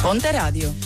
Ponte Radio.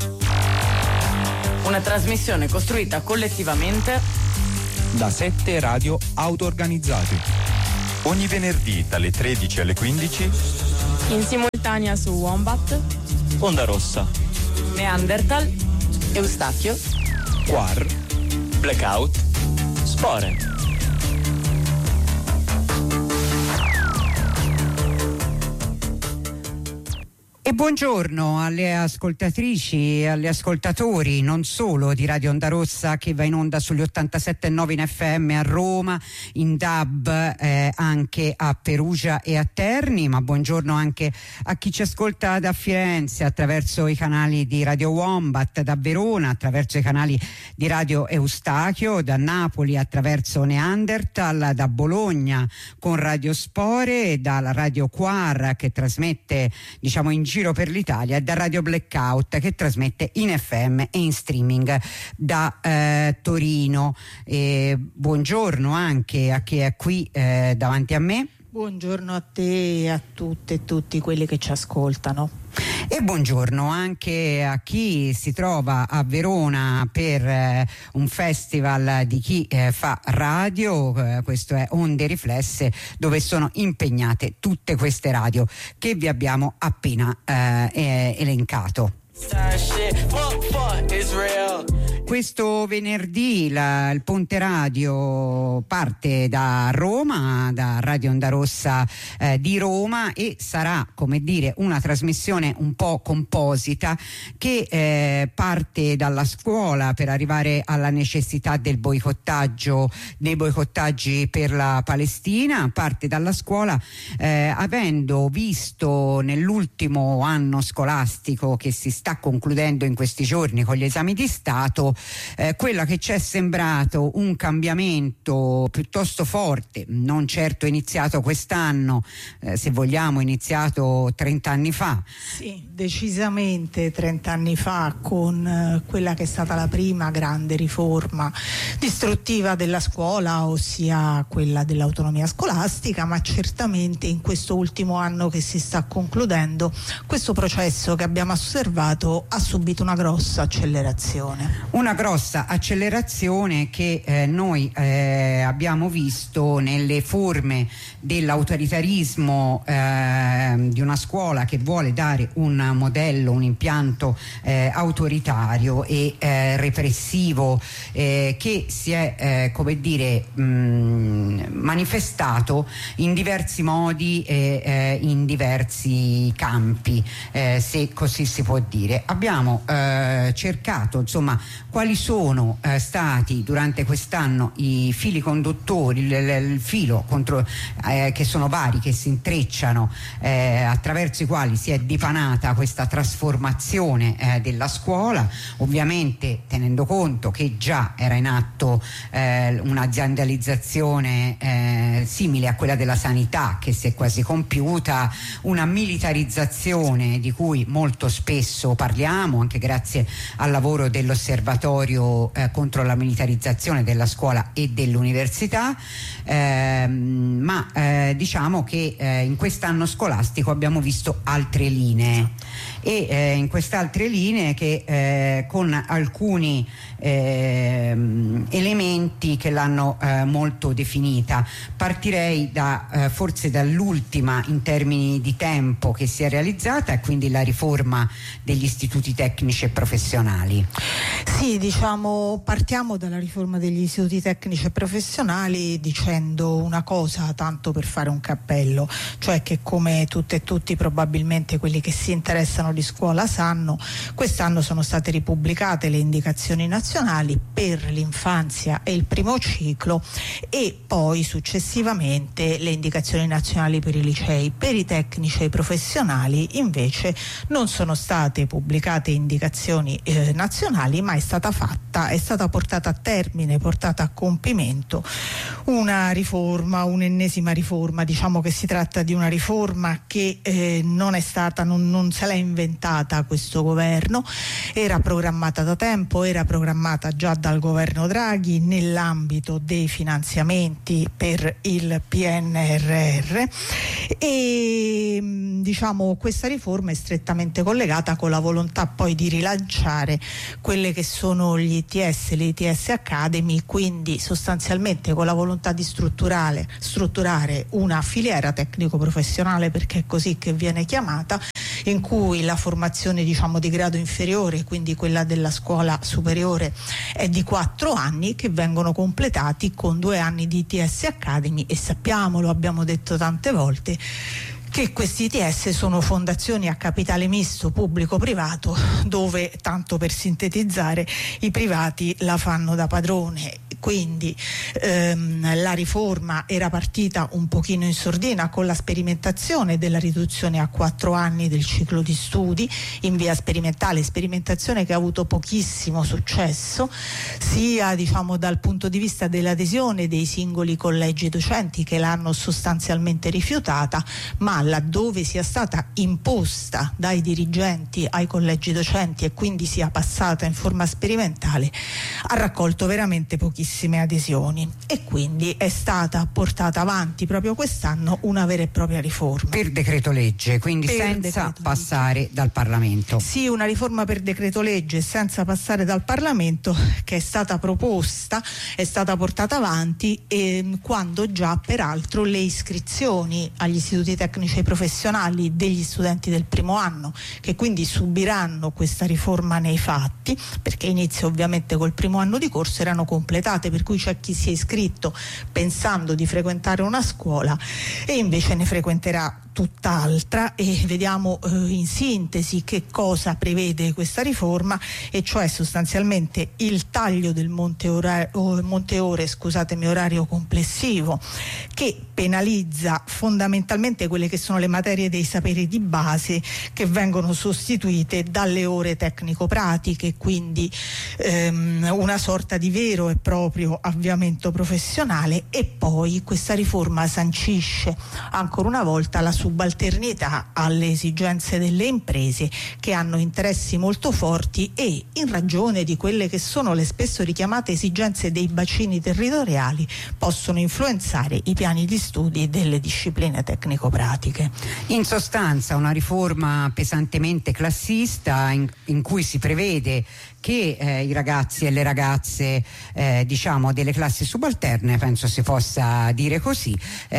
Una trasmissione costruita collettivamente da 7 radio auto-organizzate. Ogni venerdì dalle 13 alle 15 in simultanea su Wombat, Onda Rossa, Neanderthal, Eustachio, Quar, Blackout, Spore. E buongiorno alle ascoltatrici e agli ascoltatori non solo di Radio Onda Rossa, che va in onda sugli 87.9 in FM a Roma, in DAB anche a Perugia e a Terni, ma buongiorno anche a chi ci ascolta da Firenze attraverso i canali di Radio Wombat, da Verona attraverso i canali di Radio Eustachio, da Napoli attraverso Neanderthal, da Bologna con Radio Spore, dalla Radio Quar che trasmette in giro per l'Italia, e da Radio Blackout che trasmette in FM e in streaming da Torino. Buongiorno anche a chi è qui davanti a me. Buongiorno a te e a tutte e tutti quelli che ci ascoltano. E buongiorno anche a chi si trova a Verona per un festival di chi fa radio, questo è Onde Riflesse, dove sono impegnate tutte queste radio che vi abbiamo appena elencato. Questo venerdì il Ponte Radio parte da Roma, da Radio Onda Rossa di Roma, e sarà, come dire, una trasmissione un po' composita che parte dalla scuola per arrivare alla necessità del boicottaggio, dei boicottaggi per la Palestina. Parte dalla scuola avendo visto nell'ultimo anno scolastico che si sta concludendo in questi giorni con gli esami di Stato quella che ci è sembrato un cambiamento piuttosto forte, non certo iniziato quest'anno, se vogliamo iniziato 30 anni fa. Sì, decisamente 30 anni fa, con quella che è stata la prima grande riforma distruttiva della scuola, ossia quella dell'autonomia scolastica, ma certamente in questo ultimo anno che si sta concludendo questo processo che abbiamo osservato ha subito una grossa accelerazione. Una grossa accelerazione che noi abbiamo visto nelle forme dell'autoritarismo di una scuola che vuole dare un modello, un impianto autoritario e repressivo che si è manifestato in diversi modi e in diversi campi, se così si può dire. Abbiamo cercato quali sono stati durante quest'anno i fili conduttori, il filo che sono vari, che si intrecciano, attraverso i quali si è dipanata questa trasformazione della scuola, ovviamente tenendo conto che già era in atto un'aziendalizzazione simile a quella della sanità, che si è quasi compiuta, una militarizzazione di cui molto spesso parliamo, anche grazie al lavoro dell'osservatorio contro la militarizzazione della scuola e dell'università, ma diciamo che in quest'anno scolastico abbiamo visto altre linee, e in queste altre linee che con alcuni elementi che l'hanno molto definita. Partirei forse dall'ultima in termini di tempo che si è realizzata, e quindi la riforma degli istituti tecnici e professionali. Sì, partiamo dalla riforma degli istituti tecnici e professionali dicendo una cosa, tanto per fare un cappello, cioè che, come tutte e tutti probabilmente quelli che si interessano di scuola sanno, quest'anno sono state ripubblicate le indicazioni nazionali per l'infanzia e il primo ciclo, e poi successivamente le indicazioni nazionali per i licei. Per i tecnici e i professionali invece non sono state pubblicate indicazioni nazionali, ma è stata stata fatta, è stata portata a termine, portata a compimento una riforma, un'ennesima riforma. Diciamo che si tratta di una riforma che non se l'è inventata questo governo, era programmata da tempo, era programmata già dal governo Draghi nell'ambito dei finanziamenti per il PNRR, e diciamo questa riforma è strettamente collegata con la volontà poi di rilanciare quelle che sono gli ITS, le ITS Academy, quindi sostanzialmente con la volontà di strutturare una filiera tecnico-professionale, perché è così che viene chiamata, in cui la formazione diciamo di grado inferiore, quindi quella della scuola superiore, è di 4 anni che vengono completati con 2 anni di ITS Academy, e sappiamo, lo abbiamo detto tante volte, che questi ITS sono fondazioni a capitale misto pubblico-privato, dove, tanto per sintetizzare, i privati la fanno da padrone. Quindi la riforma era partita un pochino in sordina con la sperimentazione della riduzione a 4 anni del ciclo di studi in via sperimentale, sperimentazione che ha avuto pochissimo successo, sia diciamo dal punto di vista dell'adesione dei singoli collegi docenti, che l'hanno sostanzialmente rifiutata, ma laddove sia stata imposta dai dirigenti ai collegi docenti e quindi sia passata in forma sperimentale, ha raccolto veramente pochissime adesioni, e quindi è stata portata avanti proprio quest'anno una vera e propria riforma per decreto legge, quindi senza passare dal Parlamento. Sì, una riforma per decreto legge senza passare dal Parlamento, che è stata proposta, è stata portata avanti quando già peraltro le iscrizioni agli istituti tecnici e professionali degli studenti del primo anno, che quindi subiranno questa riforma nei fatti, perché inizia ovviamente col primo anno di corso, erano completate, per cui c'è chi si è iscritto pensando di frequentare una scuola e invece ne frequenterà tutt'altra. E vediamo in sintesi che cosa prevede questa riforma, e cioè sostanzialmente il taglio del monte ore orario complessivo, che penalizza fondamentalmente quelle che sono le materie dei saperi di base, che vengono sostituite dalle ore tecnico-pratiche, quindi una sorta di vero e proprio avviamento professionale. E poi questa riforma sancisce ancora una volta la subalternità alle esigenze delle imprese, che hanno interessi molto forti e, in ragione di quelle che sono le spesso richiamate esigenze dei bacini territoriali, possono influenzare i piani di studi delle discipline tecnico-pratiche. In sostanza una riforma pesantemente classista, in cui si prevede che i ragazzi e le ragazze diciamo delle classi subalterne, penso si possa dire così,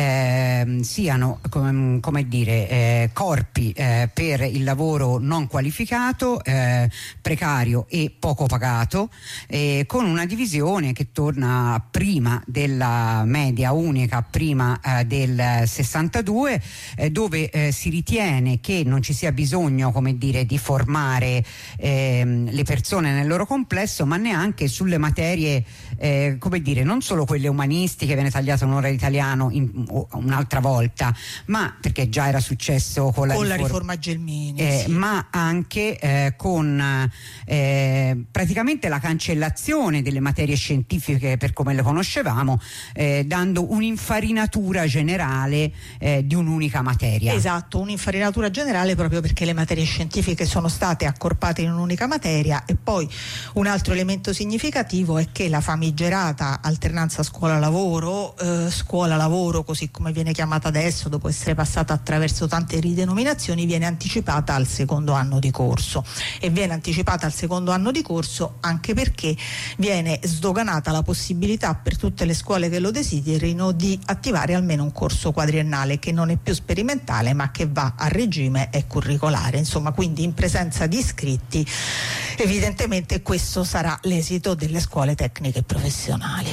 siano come dire corpi per il lavoro non qualificato, precario e poco pagato, con una divisione che torna prima della media unica, prima del 62, dove si ritiene che non ci sia bisogno, come dire, di formare le persone nel loro complesso, ma neanche sulle materie come dire, non solo quelle umanistiche, viene tagliata un'ora di italiano un'altra volta, ma perché già era successo con la riforma Gelmini, sì. Ma anche con praticamente la cancellazione delle materie scientifiche per come le conoscevamo, dando un'infarinatura generale di un'unica materia. Esatto, un'infarinatura generale, proprio perché le materie scientifiche sono state accorpate in un'unica materia. E poi un altro elemento significativo è che la famigerata alternanza scuola-lavoro, così come viene chiamata adesso, dopo essere passata attraverso tante ridenominazioni, viene anticipata al secondo anno di corso. E viene anticipata al secondo anno di corso anche perché viene sdoganata la possibilità per tutte le scuole che lo desiderino di attivare almeno un corso quadriennale, che non è più sperimentale ma che va a regime, è curricolare. Insomma, quindi in presenza di iscritti evidentemente questo sarà l'esito delle scuole tecniche e professionali.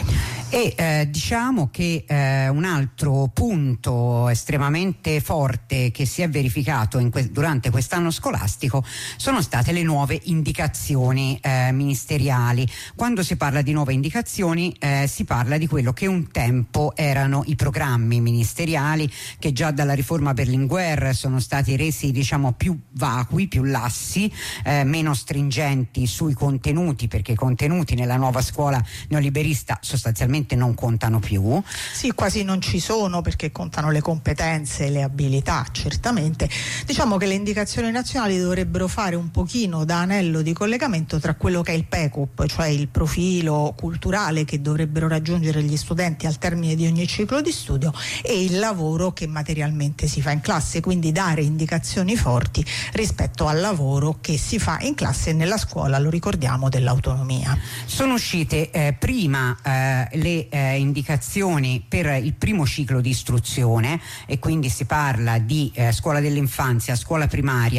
E diciamo che un altro punto estremamente forte che si è verificato durante quest'anno scolastico sono state le nuove indicazioni ministeriali. Quando si parla di nuove indicazioni si parla di quello che un tempo erano i programmi ministeriali, che già dalla riforma Berlinguer sono stati resi, diciamo, più vacui, più lassi, meno stringenti sui contenuti, perché i contenuti nella nuova scuola neoliberista sostanzialmente non contano più. Sì, quasi non ci sono, perché contano le competenze e le abilità, certamente. Diciamo che le indicazioni nazionali dovrebbero fare un pochino da anello di collegamento tra quello che è il PECUP, cioè il profilo culturale che dovrebbero raggiungere gli studenti al termine di ogni ciclo di studio, e il lavoro che materialmente si fa in classe, quindi dare indicazioni forti rispetto al lavoro che si fa in classe e nella scuola, lo ricordiamo, dell'autonomia. Sono uscite prima le indicazioni per il primo ciclo di istruzione, e quindi si parla di scuola dell'infanzia, scuola primaria